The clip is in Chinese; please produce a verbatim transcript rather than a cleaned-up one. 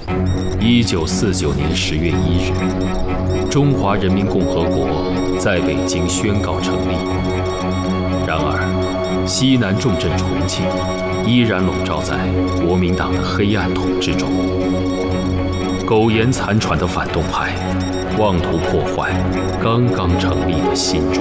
一九四九年十月一日，中华人民共和国在北京宣告成立。然而，西南重镇重庆依然笼罩在国民党的黑暗统治中。苟延残喘的反动派，妄图破坏刚刚成立的新中